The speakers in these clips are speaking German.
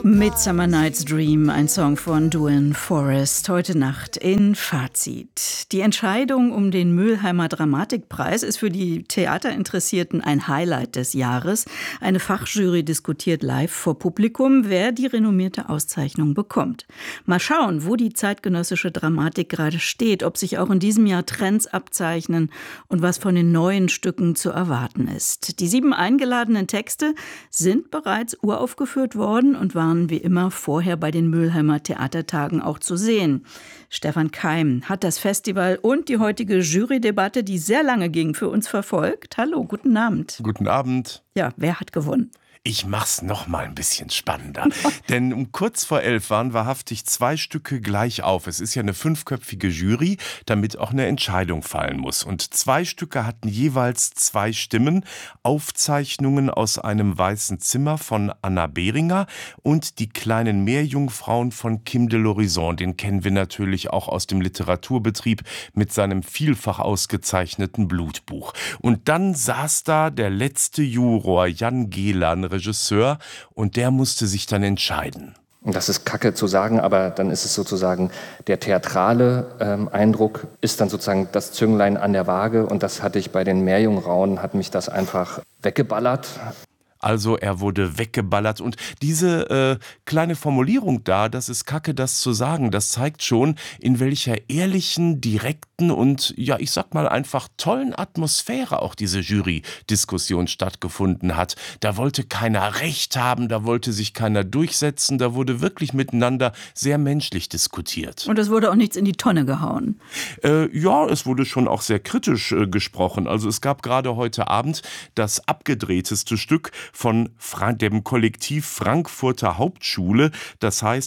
Midsummer Night's Dream, ein Song von Duane Forrest, heute Nacht in Fazit. Die Entscheidung um den Mülheimer Dramatikpreis ist für die Theaterinteressierten ein Highlight des Jahres. Eine Fachjury diskutiert live vor Publikum, wer die renommierte Auszeichnung bekommt. Mal schauen, wo die zeitgenössische Dramatik gerade steht, ob sich auch in diesem Jahr Trends abzeichnen und was von den neuen Stücken zu erwarten ist. Die 7 eingeladenen Texte sind bereits uraufgeführt worden und waren wie immer vorher bei den Mülheimer Theatertagen auch zu sehen. Stefan Keim hat das Festival und die heutige Jurydebatte, die sehr lange ging, für uns verfolgt. Hallo, guten Abend. Guten Abend. Ja, wer hat gewonnen? Ich mach's noch mal ein bisschen spannender. Denn um kurz vor 11 waren wahrhaftig 2 Stücke gleich auf. Es ist ja eine 5-köpfige Jury, damit auch eine Entscheidung fallen muss. Und 2 Stücke hatten jeweils 2 Stimmen. Aufzeichnungen aus einem weißen Zimmer von Anna Behringer und die kleinen Meerjungfrauen von Kim de l'Horizon. Den kennen wir natürlich auch aus dem Literaturbetrieb mit seinem vielfach ausgezeichneten Blutbuch. Und dann saß da der letzte Juror, Jan Gehlan, Regisseur, und der musste sich dann entscheiden. Das ist kacke zu sagen, aber dann ist es sozusagen der theatrale Eindruck ist dann sozusagen das Zünglein an der Waage, und das hatte ich bei den Meerjungfrauen, hat mich das einfach weggeballert. Also er wurde weggeballert, und diese kleine Formulierung da, das ist kacke, das zu sagen, das zeigt schon, in welcher ehrlichen, direkten und, ja, ich sag mal einfach tollen Atmosphäre auch diese Jury-Diskussion stattgefunden hat. Da wollte keiner Recht haben, da wollte sich keiner durchsetzen, da wurde wirklich miteinander sehr menschlich diskutiert. Und es wurde auch nichts in die Tonne gehauen. Ja, es wurde schon auch sehr kritisch gesprochen. Also es gab gerade heute Abend das abgedrehteste Stück von dem Kollektiv Frankfurter Hauptschule. Das heißt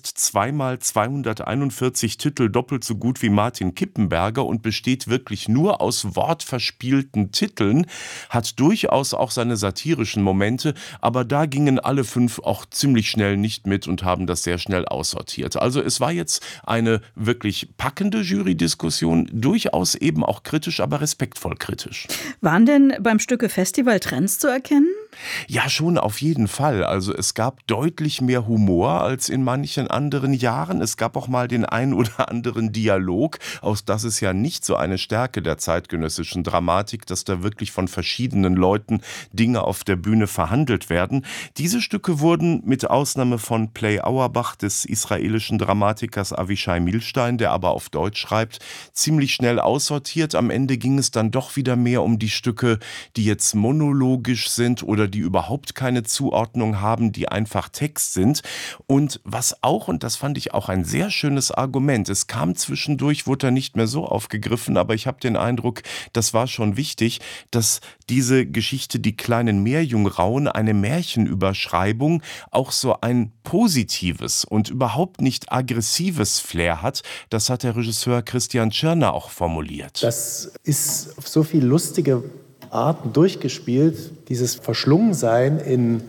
2x241 Titel, doppelt so gut wie Martin Kippenberger, und besteht wirklich nur aus wortverspielten Titeln. Hat durchaus auch seine satirischen Momente, aber da gingen alle 5 auch ziemlich schnell nicht mit und haben das sehr schnell aussortiert. Also es war jetzt eine wirklich packende Jury-Diskussion, durchaus eben auch kritisch, aber respektvoll kritisch. Waren denn beim Stücke Festival Trends zu erkennen? Ja, schon auf jeden Fall. Also es gab deutlich mehr Humor als in manchen anderen Jahren. Es gab auch mal den ein oder anderen Dialog. Auch das ist ja nicht so eine Stärke der zeitgenössischen Dramatik, dass da wirklich von verschiedenen Leuten Dinge auf der Bühne verhandelt werden. Diese Stücke wurden mit Ausnahme von Play Auerbach des israelischen Dramatikers Avishai Milstein, der aber auf Deutsch schreibt, ziemlich schnell aussortiert. Am Ende ging es dann doch wieder mehr um die Stücke, die jetzt monologisch sind oder die überhaupt keine Zuordnung haben, die einfach Text sind. Und was auch, und das fand ich auch ein sehr schönes Argument, es kam zwischendurch, wurde er nicht mehr so aufgegriffen, aber ich habe den Eindruck, das war schon wichtig, dass diese Geschichte Die kleinen Meerjungfrauen, eine Märchenüberschreibung, auch so ein positives und überhaupt nicht aggressives Flair hat. Das hat der Regisseur Christian Tschirner auch formuliert. Das ist auf so viel lustige Arten durchgespielt, dieses Verschlungensein in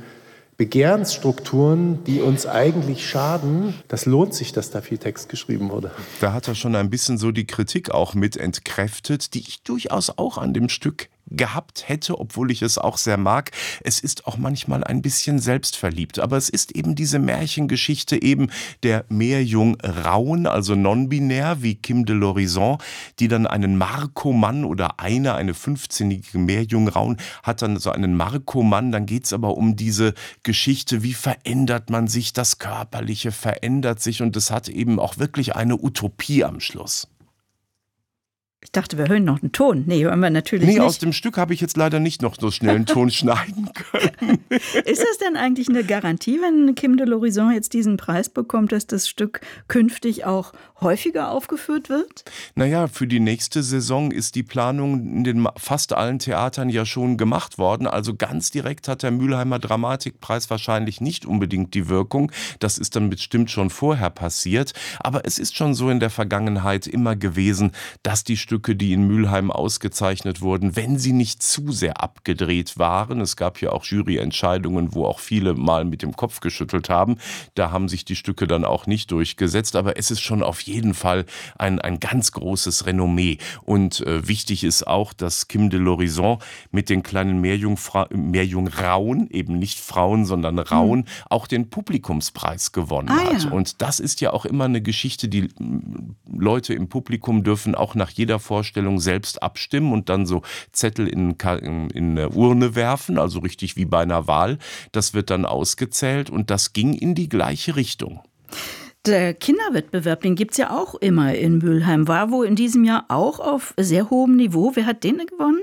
Begehrensstrukturen, die uns eigentlich schaden. Das lohnt sich, dass da viel Text geschrieben wurde. Da hat er schon ein bisschen so die Kritik auch mit entkräftet, die ich durchaus auch an dem Stück gehabt hätte, obwohl ich es auch sehr mag. Es ist auch manchmal ein bisschen selbstverliebt, aber es ist eben diese Märchengeschichte eben der Meerjungfrauen, also non-binär wie Kim de l'Horizon, die dann einen Markomann oder eine 15-jährige Meerjungfrau hat dann so einen Markomann. Dann geht es aber um diese Geschichte, wie verändert man sich, das Körperliche verändert sich, und es hat eben auch wirklich eine Utopie am Schluss. Ich dachte, wir hören noch einen Ton. Nee, hören wir natürlich nicht. Aus dem Stück habe ich jetzt leider nicht noch so schnell einen Ton schneiden können. Ist das denn eigentlich eine Garantie, wenn Kim de l'Horizon jetzt diesen Preis bekommt, dass das Stück künftig auch häufiger aufgeführt wird? Naja, für die nächste Saison ist die Planung in den fast allen Theatern ja schon gemacht worden. Also ganz direkt hat der Mülheimer Dramatikpreis wahrscheinlich nicht unbedingt die Wirkung. Das ist dann bestimmt schon vorher passiert. Aber es ist schon so in der Vergangenheit immer gewesen, dass die Stücke, die in Mülheim ausgezeichnet wurden, wenn sie nicht zu sehr abgedreht waren. Es gab ja auch Juryentscheidungen, wo auch viele mal mit dem Kopf geschüttelt haben. Da haben sich die Stücke dann auch nicht durchgesetzt, aber es ist schon auf jeden Fall ein ganz großes Renommee. Und wichtig ist auch, dass Kim de l'Horizon mit den kleinen Meerjungrauen, eben nicht Frauen, sondern Rauen, auch den Publikumspreis gewonnen hat. Ja. Und das ist ja auch immer eine Geschichte, die Leute im Publikum dürfen auch nach jeder Vorstellung selbst abstimmen und dann so Zettel in eine Urne werfen, also richtig wie bei einer Wahl. Das wird dann ausgezählt und das ging in die gleiche Richtung. Der Kinderwettbewerb, den gibt es ja auch immer in Mülheim, war wohl in diesem Jahr auch auf sehr hohem Niveau. Wer hat den gewonnen?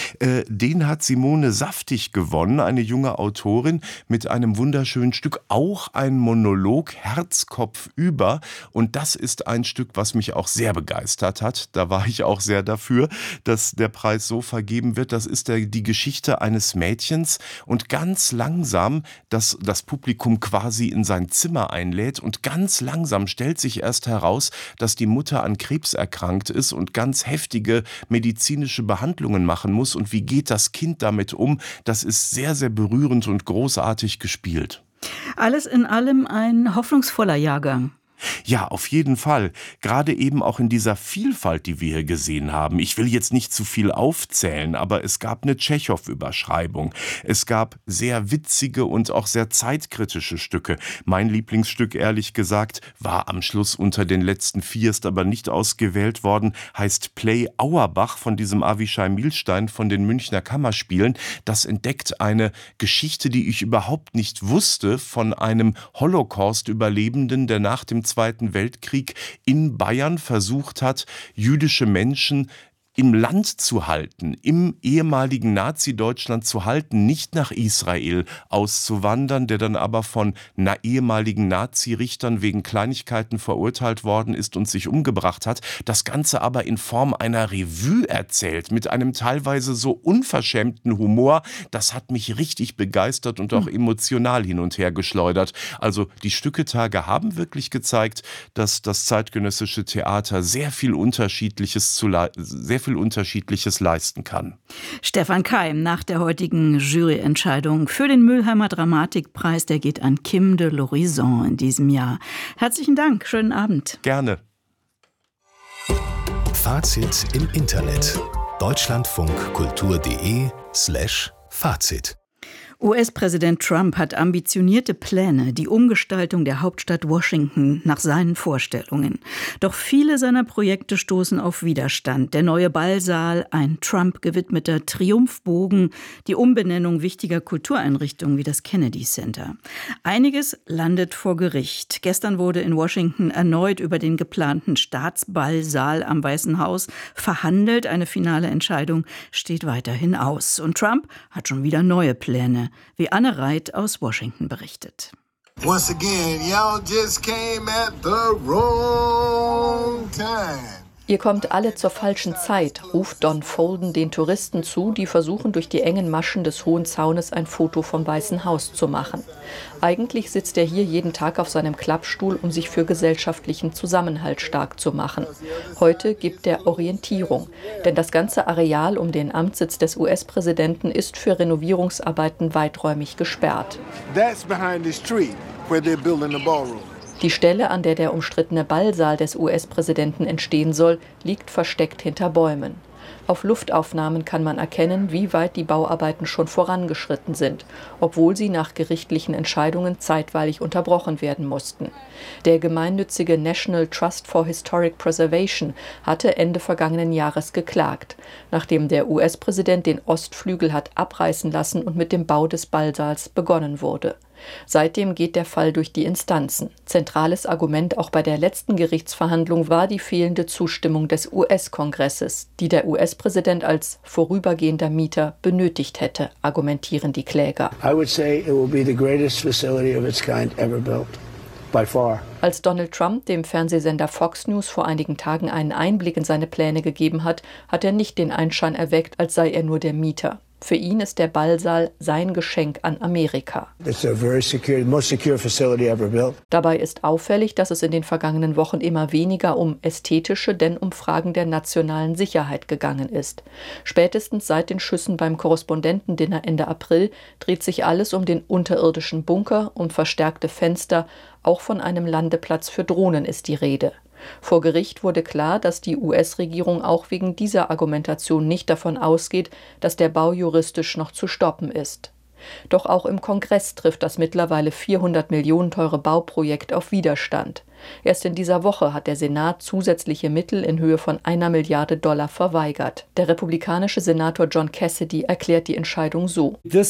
Den hat Simone Saftig gewonnen, eine junge Autorin mit einem wunderschönen Stück, auch ein Monolog, Herzkopf über. Und das ist ein Stück, was mich auch sehr begeistert hat. Da war ich auch sehr dafür, dass der Preis so vergeben wird. Das ist die Geschichte eines Mädchens und ganz langsam das Publikum quasi in sein Zimmer einlädt und ganz langsam stellt sich erst heraus, dass die Mutter an Krebs erkrankt ist und ganz heftige medizinische Behandlungen machen muss und wie geht das Kind damit um, das ist sehr, sehr berührend und großartig gespielt. Alles in allem ein hoffnungsvoller Jahrgang. Ja, auf jeden Fall. Gerade eben auch in dieser Vielfalt, die wir hier gesehen haben. Ich will jetzt nicht zu viel aufzählen, aber es gab eine Tschechow-Überschreibung. Es gab sehr witzige und auch sehr zeitkritische Stücke. Mein Lieblingsstück, ehrlich gesagt, war am Schluss unter den letzten 4, ist aber nicht ausgewählt worden, heißt Play Auerbach von diesem Avishai Milstein von den Münchner Kammerspielen. Das entdeckt eine Geschichte, die ich überhaupt nicht wusste, von einem Holocaust-Überlebenden, der nach dem Zweiten Weltkrieg in Bayern versucht hat, jüdische Menschen im Land zu halten, im ehemaligen Nazi-Deutschland zu halten, nicht nach Israel auszuwandern, der dann aber von ehemaligen Nazi-Richtern wegen Kleinigkeiten verurteilt worden ist und sich umgebracht hat. Das Ganze aber in Form einer Revue erzählt, mit einem teilweise so unverschämten Humor. Das hat mich richtig begeistert und auch emotional hin und her geschleudert. Also die Stücketage haben wirklich gezeigt, dass das zeitgenössische Theater sehr viel Unterschiedliches leisten kann. Stefan Keim nach der heutigen Juryentscheidung für den Mülheimer Dramatikpreis, der geht an Kim de l'Horizon in diesem Jahr. Herzlichen Dank, schönen Abend. Gerne. Fazit im Internet. deutschlandfunkkultur.de/Fazit. US-Präsident Trump hat ambitionierte Pläne, die Umgestaltung der Hauptstadt Washington nach seinen Vorstellungen. Doch viele seiner Projekte stoßen auf Widerstand. Der neue Ballsaal, ein Trump gewidmeter Triumphbogen, die Umbenennung wichtiger Kultureinrichtungen wie das Kennedy Center. Einiges landet vor Gericht. Gestern wurde in Washington erneut über den geplanten Staatsballsaal am Weißen Haus verhandelt. Eine finale Entscheidung steht weiterhin aus. Und Trump hat schon wieder neue Pläne, wie Anne Reit aus Washington berichtet. Once again, y'all just came at the wrong time. Ihr kommt alle zur falschen Zeit, ruft Don Folden den Touristen zu, die versuchen, durch die engen Maschen des Hohen Zaunes ein Foto vom Weißen Haus zu machen. Eigentlich sitzt er hier jeden Tag auf seinem Klappstuhl, um sich für gesellschaftlichen Zusammenhalt stark zu machen. Heute gibt er Orientierung, denn das ganze Areal um den Amtssitz des US-Präsidenten ist für Renovierungsarbeiten weiträumig gesperrt. That's behind this tree where they're building the ballroom. Die Stelle, an der der umstrittene Ballsaal des US-Präsidenten entstehen soll, liegt versteckt hinter Bäumen. Auf Luftaufnahmen kann man erkennen, wie weit die Bauarbeiten schon vorangeschritten sind, obwohl sie nach gerichtlichen Entscheidungen zeitweilig unterbrochen werden mussten. Der gemeinnützige National Trust for Historic Preservation hatte Ende vergangenen Jahres geklagt, nachdem der US-Präsident den Ostflügel hat abreißen lassen und mit dem Bau des Ballsaals begonnen wurde. Seitdem geht der Fall durch die Instanzen. Zentrales Argument auch bei der letzten Gerichtsverhandlung war die fehlende Zustimmung des US-Kongresses, die der US-Präsident als vorübergehender Mieter benötigt hätte, argumentieren die Kläger. I would say it will be the greatest facility of its kind ever built. By far. Als Donald Trump dem Fernsehsender Fox News vor einigen Tagen einen Einblick in seine Pläne gegeben hat, hat er nicht den Anschein erweckt, als sei er nur der Mieter. Für ihn ist der Ballsaal sein Geschenk an Amerika. It's a very secure, the most secure facility ever built. Dabei ist auffällig, dass es in den vergangenen Wochen immer weniger um ästhetische, denn um Fragen der nationalen Sicherheit gegangen ist. Spätestens seit den Schüssen beim Korrespondentendinner Ende April dreht sich alles um den unterirdischen Bunker, um verstärkte Fenster, auch von einem Landeplatz für Drohnen ist die Rede. Vor Gericht wurde klar, dass die US-Regierung auch wegen dieser Argumentation nicht davon ausgeht, dass der Bau juristisch noch zu stoppen ist. Doch auch im Kongress trifft das mittlerweile 400 Millionen teure Bauprojekt auf Widerstand. Erst in dieser Woche hat der Senat zusätzliche Mittel in Höhe von $1 Milliarde verweigert. Der republikanische Senator John Cassidy erklärt die Entscheidung so: Das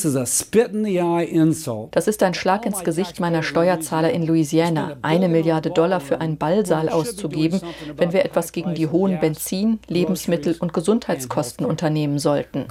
ist ein Schlag ins Gesicht meiner Steuerzahler in Louisiana, $1 Milliarde für einen Ballsaal auszugeben, wenn wir etwas gegen die hohen Benzin-, Lebensmittel- und Gesundheitskosten unternehmen sollten.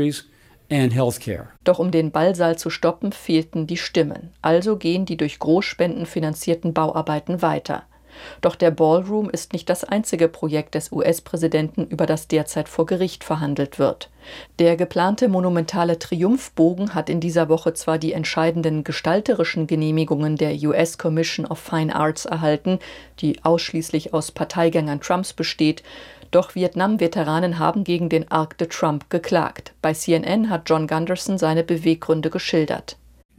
Doch um den Ballsaal zu stoppen, fehlten die Stimmen. Also gehen die durch Großspenden finanzierten Bauarbeiten weiter. Doch der Ballroom ist nicht das einzige Projekt des US-Präsidenten, über das derzeit vor Gericht verhandelt wird. Der geplante monumentale Triumphbogen hat in dieser Woche zwar die entscheidenden gestalterischen Genehmigungen der US Commission of Fine Arts erhalten, die ausschließlich aus Parteigängern Trumps besteht, doch Vietnam-Veteranen haben gegen den Arc de Trump geklagt. Bei CNN hat John Gunderson seine Beweggründe geschildert.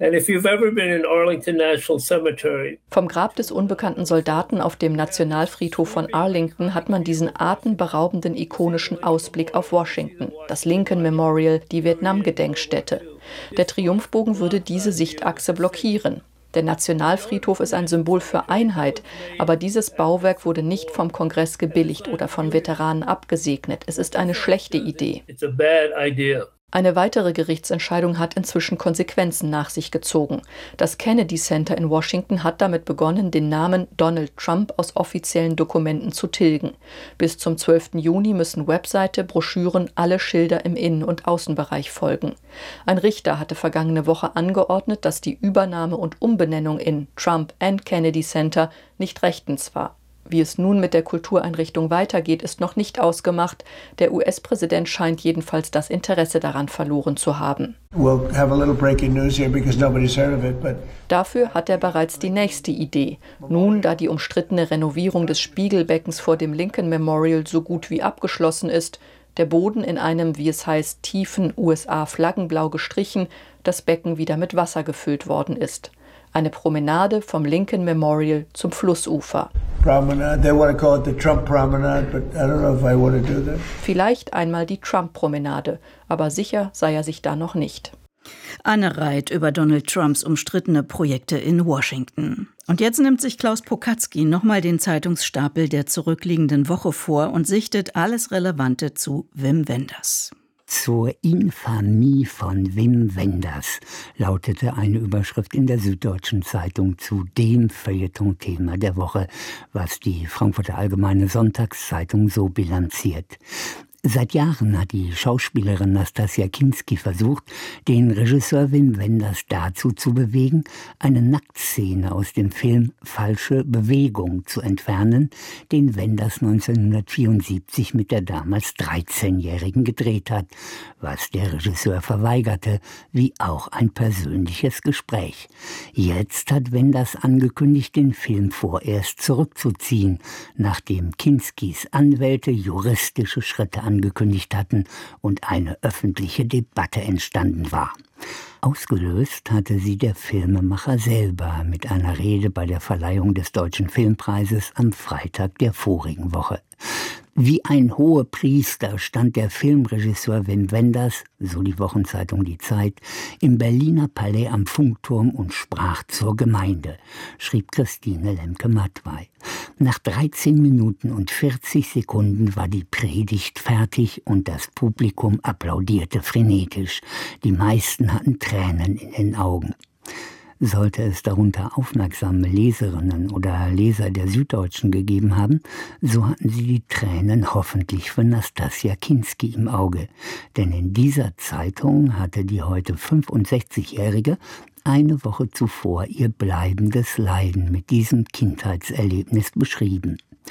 Vom Grab des unbekannten Soldaten auf dem Nationalfriedhof von Arlington hat man diesen atemberaubenden ikonischen Ausblick auf Washington, das Lincoln Memorial, die Vietnam-Gedenkstätte. Der Triumphbogen würde diese Sichtachse blockieren. Der Nationalfriedhof ist ein Symbol für Einheit, aber dieses Bauwerk wurde nicht vom Kongress gebilligt oder von Veteranen abgesegnet. Es ist eine schlechte Idee. Eine weitere Gerichtsentscheidung hat inzwischen Konsequenzen nach sich gezogen. Das Kennedy Center in Washington hat damit begonnen, den Namen Donald Trump aus offiziellen Dokumenten zu tilgen. Bis zum 12. Juni müssen Webseite, Broschüren, alle Schilder im Innen- und Außenbereich folgen. Ein Richter hatte vergangene Woche angeordnet, dass die Übernahme und Umbenennung in Trump and Kennedy Center nicht rechtens war. Wie es nun mit der Kultureinrichtung weitergeht, ist noch nicht ausgemacht. Der US-Präsident scheint jedenfalls das Interesse daran verloren zu haben. Dafür hat er bereits die nächste Idee. Nun, da die umstrittene Renovierung des Spiegelbeckens vor dem Lincoln Memorial so gut wie abgeschlossen ist, der Boden in einem, wie es heißt, tiefen USA-Flaggenblau gestrichen, das Becken wieder mit Wasser gefüllt worden ist. Eine Promenade vom Lincoln Memorial zum Flussufer. Vielleicht einmal die Trump-Promenade, aber sicher sei er sich da noch nicht. Anne Reit über Donald Trumps umstrittene Projekte in Washington. Und jetzt nimmt sich Klaus Pokatzky nochmal den Zeitungsstapel der zurückliegenden Woche vor und sichtet alles Relevante zu Wim Wenders. Zur Infamie von Wim Wenders lautete eine Überschrift in der Süddeutschen Zeitung zu dem Feuilleton-Thema der Woche, was die Frankfurter Allgemeine Sonntagszeitung so bilanziert. Seit Jahren hat die Schauspielerin Nastassja Kinski versucht, den Regisseur Wim Wenders dazu zu bewegen, eine Nacktszene aus dem Film Falsche Bewegung zu entfernen, den Wenders 1974 mit der damals 13-Jährigen gedreht hat, was der Regisseur verweigerte, wie auch ein persönliches Gespräch. Jetzt hat Wenders angekündigt, den Film vorerst zurückzuziehen, nachdem Kinskis Anwälte juristische Schritte angekündigt hatten und eine öffentliche Debatte entstanden war. Ausgelöst hatte sie der Filmemacher selber mit einer Rede bei der Verleihung des Deutschen Filmpreises am Freitag der vorigen Woche. Wie ein Hohepriester stand der Filmregisseur Wim Wenders, so die Wochenzeitung Die Zeit, im Berliner Palais am Funkturm und sprach zur Gemeinde, schrieb Christine Lemke-Matwei. Nach 13 Minuten und 40 Sekunden war die Predigt fertig und das Publikum applaudierte frenetisch. Die meisten hatten Tränen in den Augen. Sollte es darunter aufmerksame Leserinnen oder Leser der Süddeutschen gegeben haben, so hatten sie die Tränen hoffentlich für Nastassja Kinski im Auge. Denn in dieser Zeitung hatte die heute 65-Jährige eine Woche zuvor ihr bleibendes Leiden mit diesem Kindheitserlebnis beschrieben.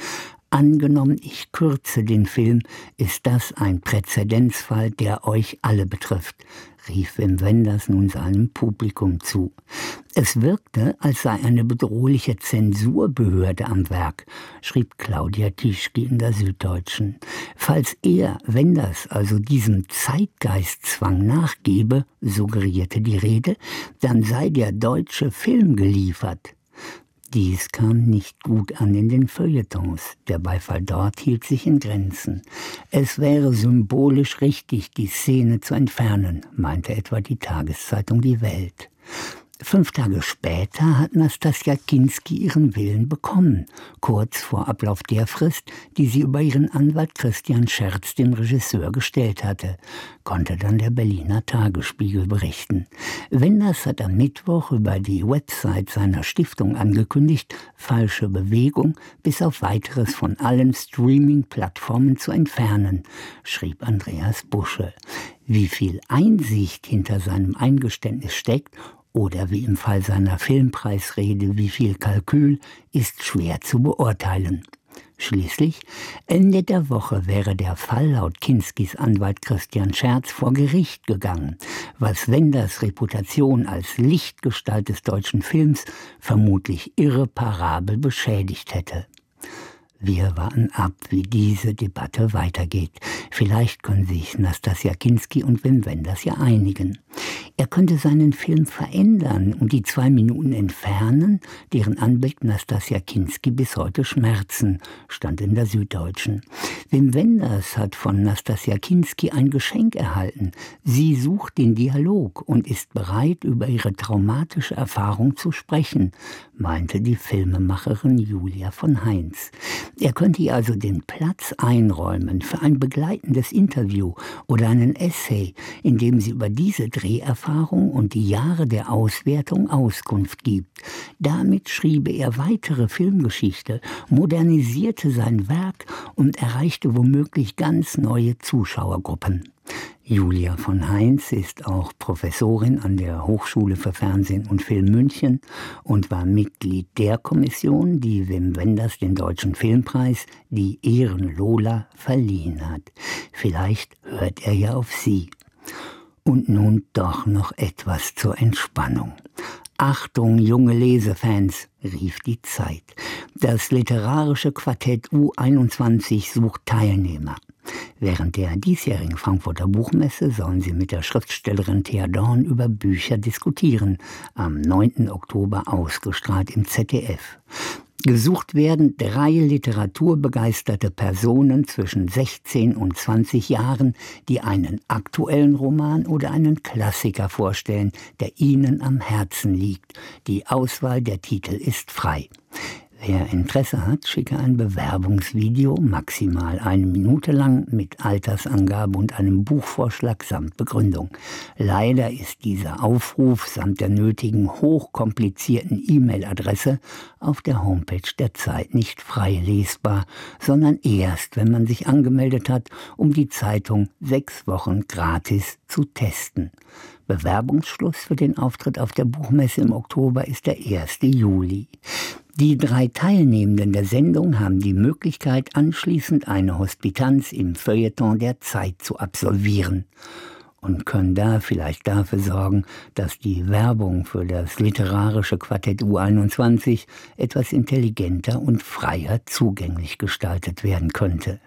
Angenommen, ich kürze den Film, ist das ein Präzedenzfall, der euch alle betrifft, rief Wim Wenders nun seinem Publikum zu. Es wirkte, als sei eine bedrohliche Zensurbehörde am Werk, schrieb Claudia Tischke in der Süddeutschen. Falls er, Wenders, also diesem Zeitgeistzwang nachgebe, suggerierte die Rede, dann sei der deutsche Film geliefert. Dies kam nicht gut an in den Feuilletons. Der Beifall dort hielt sich in Grenzen. Es wäre symbolisch richtig, die Szene zu entfernen, meinte etwa die Tageszeitung Die Welt. 5 Tage später hat Nastassja Kinski ihren Willen bekommen, kurz vor Ablauf der Frist, die sie über ihren Anwalt Christian Scherz dem Regisseur gestellt hatte, konnte dann der Berliner Tagesspiegel berichten. Wenders hat am Mittwoch über die Website seiner Stiftung angekündigt, Falsche Bewegung bis auf Weiteres von allen Streaming-Plattformen zu entfernen, schrieb Andreas Busche. Wie viel Einsicht hinter seinem Eingeständnis steckt oder wie im Fall seiner Filmpreisrede wie viel Kalkül, ist schwer zu beurteilen. Schließlich, Ende der Woche wäre der Fall laut Kinskis Anwalt Christian Scherz vor Gericht gegangen, was Wenders Reputation als Lichtgestalt des deutschen Films vermutlich irreparabel beschädigt hätte. Wir warten ab, wie diese Debatte weitergeht. Vielleicht können sich Nastassja Kinski und Wim Wenders ja einigen. Er könnte seinen Film verändern und die 2 Minuten entfernen, deren Anblick Nastassja Kinski bis heute schmerzen, stand in der Süddeutschen. Wim Wenders hat von Nastassja Kinski ein Geschenk erhalten. Sie sucht den Dialog und ist bereit, über ihre traumatische Erfahrung zu sprechen, meinte die Filmemacherin Julia von Heinz. Er könnte ihr also den Platz einräumen für ein begleitendes Interview oder einen Essay, in dem sie über diese Dreherfahrung und die Jahre der Auswertung Auskunft gibt. Damit schriebe er weitere Filmgeschichte, modernisierte sein Werk und erreichte womöglich ganz neue Zuschauergruppen. Julia von Heinz ist auch Professorin an der Hochschule für Fernsehen und Film München und war Mitglied der Kommission, die Wim Wenders den Deutschen Filmpreis, die Ehrenlola, verliehen hat. Vielleicht hört er ja auf sie. Und nun doch noch etwas zur Entspannung. Achtung, junge Lesefans, rief die Zeit. Das literarische Quartett U21 sucht Teilnehmer. Während der diesjährigen Frankfurter Buchmesse sollen sie mit der Schriftstellerin Thea Dorn über Bücher diskutieren, am 9. Oktober ausgestrahlt im ZDF. Gesucht werden 3 literaturbegeisterte Personen zwischen 16 und 20 Jahren, die einen aktuellen Roman oder einen Klassiker vorstellen, der ihnen am Herzen liegt. Die Auswahl der Titel ist frei. Wer Interesse hat, schicke ein Bewerbungsvideo, maximal 1 Minute lang, mit Altersangabe und einem Buchvorschlag samt Begründung. Leider ist dieser Aufruf samt der nötigen hochkomplizierten E-Mail-Adresse auf der Homepage der Zeit nicht frei lesbar, sondern erst, wenn man sich angemeldet hat, um die Zeitung 6 Wochen gratis zu testen. Bewerbungsschluss für den Auftritt auf der Buchmesse im Oktober ist der 1. Juli. Die 3 Teilnehmenden der Sendung haben die Möglichkeit, anschließend eine Hospitanz im Feuilleton der Zeit zu absolvieren und können da vielleicht dafür sorgen, dass die Werbung für das literarische Quartett U21 etwas intelligenter und freier zugänglich gestaltet werden könnte.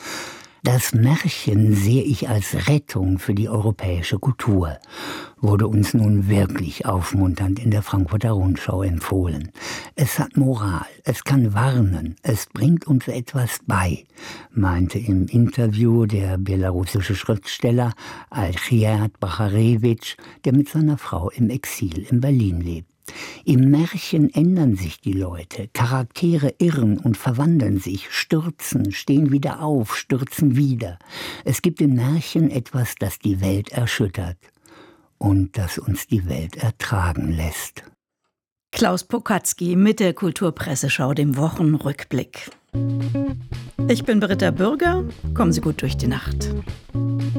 Das Märchen sehe ich als Rettung für die europäische Kultur, wurde uns nun wirklich aufmunternd in der Frankfurter Rundschau empfohlen. Es hat Moral, es kann warnen, es bringt uns etwas bei, meinte im Interview der belarussische Schriftsteller Alchiad Bacharewitsch, der mit seiner Frau im Exil in Berlin lebt. Im Märchen ändern sich die Leute, Charaktere irren und verwandeln sich, stürzen, stehen wieder auf, stürzen wieder. Es gibt im Märchen etwas, das die Welt erschüttert und das uns die Welt ertragen lässt. Klaus Pokatzky mit der Kulturpresseschau, dem Wochenrückblick. Ich bin Britta Bürger, kommen Sie gut durch die Nacht.